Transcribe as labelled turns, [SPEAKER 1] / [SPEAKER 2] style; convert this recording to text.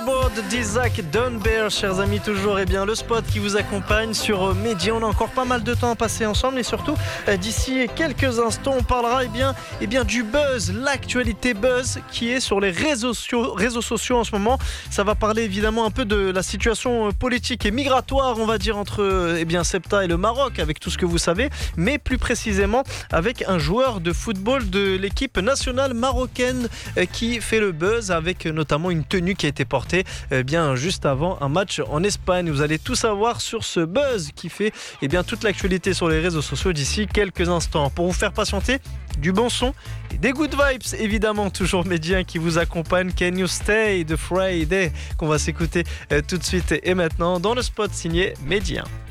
[SPEAKER 1] Overboard d'Isaac Dunbar, chers amis, toujours le spot qui vous accompagne sur Mehdi. On a encore pas mal de temps à passer ensemble et surtout d'ici quelques instants on parlera du buzz, l'actualité buzz qui est sur les réseaux sociaux en ce moment. Ça va parler évidemment un peu de la situation politique et migratoire, on va dire, entre Ceuta et le Maroc, avec tout ce que vous savez, mais plus précisément avec un joueur de football de l'équipe nationale marocaine qui fait le buzz, avec notamment une tenue qui a été portée juste avant un match en Espagne. Vous allez tout savoir sur ce buzz qui fait toute l'actualité sur les réseaux sociaux d'ici quelques instants. Pour vous faire patienter, du bon son et des good vibes, évidemment, toujours Médien qui vous accompagne. Can You Stay de Friday qu'on va s'écouter tout de suite et maintenant dans le spot signé Médien.